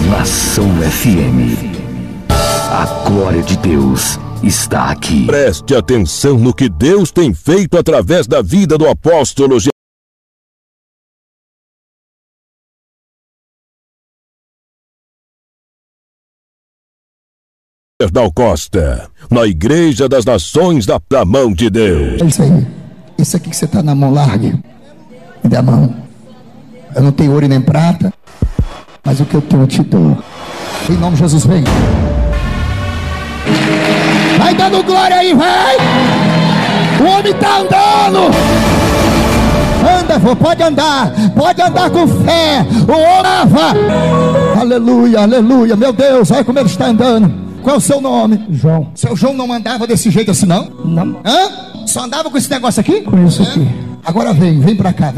Nação FM. A glória de Deus está aqui. Preste atenção no que Deus tem feito através da vida do apóstolo Gerdau Costa, na Igreja das Nações da Mão de Deus. É isso aí. Isso aqui que você está na mão, largue. Me dê a mão. Eu não tenho ouro e nem prata, mas o que eu tenho eu te dou. Em nome de Jesus, vem. Vai dando glória aí, vai. O homem está andando. Anda, vô, pode andar com fé. O homem, aleluia, aleluia, meu Deus, olha como ele está andando. Qual é o seu nome? João. Seu João não andava desse jeito assim, não? Não. Hã? Só andava com esse negócio aqui? Com isso aqui. Agora vem pra cá.